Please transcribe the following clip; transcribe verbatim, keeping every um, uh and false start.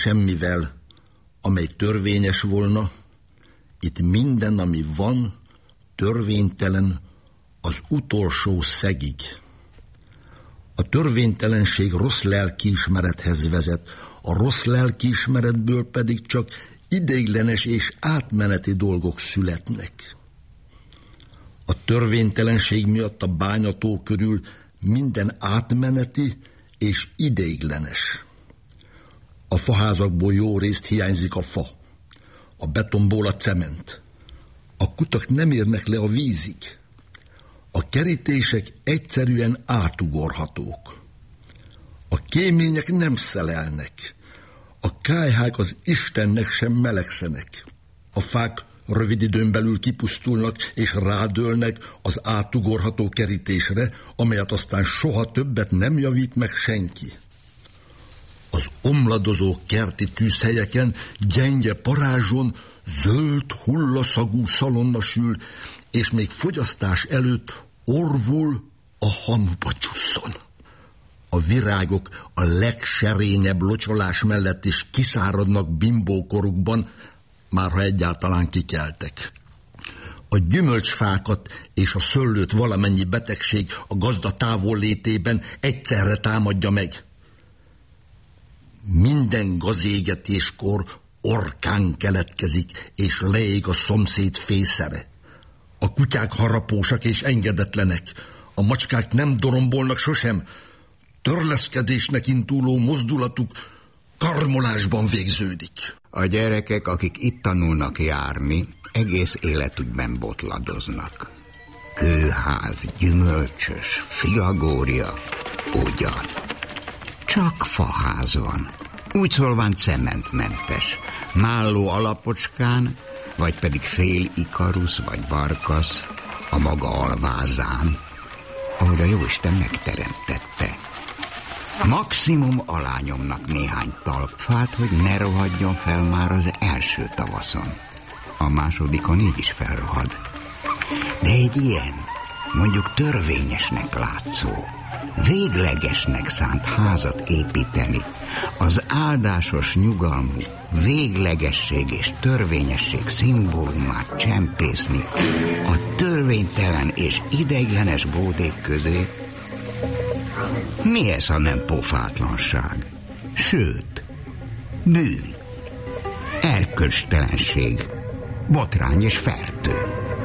semmivel, amely törvényes volna. Itt minden, ami van, törvénytelen az utolsó szegig. A törvénytelenség rossz lelkiismerethez vezet, a rossz lelkiismeretből pedig csak ideiglenes és átmeneti dolgok születnek. A törvénytelenség miatt a bányató körül minden átmeneti és ideiglenes. A faházakból jó részt hiányzik a fa, a betonból a cement. A kutak nem érnek le a vízig. A kerítések egyszerűen átugorhatók. A kémények nem szelelnek. A kályhák az Istennek sem melegszenek. A fák rövid időn belül kipusztulnak és rádőlnek az átugorható kerítésre, amelyet aztán soha többet nem javít meg senki. Az omladozó kerti tűzhelyeken gyenge parázson zöld hullaszagú szalonna sül, és még fogyasztás előtt orvul a hamuba csusszon. A virágok a legserényebb locsolás mellett is kiszáradnak bimbókorukban, már ha egyáltalán kikeltek. A gyümölcsfákat és a szőlőt valamennyi betegség a gazda távollétében egyszerre támadja meg. Minden gazégetéskor orkán keletkezik, és leég a szomszéd fészere. A kutyák harapósak és engedetlenek, a macskák nem dorombolnak sosem, törleszkedésnek induló mozdulatuk karmolásban végződik. A gyerekek, akik itt tanulnak járni, egész életükben botladoznak. Kőház, gyümölcsös, filagória, ugyan. Csak faház van, úgy szólván cementmentes, málló alapocskán, vagy pedig fél ikarusz vagy barkasz, a maga alvázán, ahogy a Jóisten megteremtette. Maximum alányomnak néhány talpfát, hogy ne rohadjon fel már az első tavaszon. A másodikon így is felrohad. De egy ilyen, mondjuk törvényesnek látszó, véglegesnek szánt házat építeni, az áldásos nyugalmú, véglegesség és törvényesség szimbólumát csempészni a törvénytelen és ideiglenes bódék közé, mi ez, ha nem pofátlanság? Sőt, bűn, erkölcstelenség, botrány és fertő.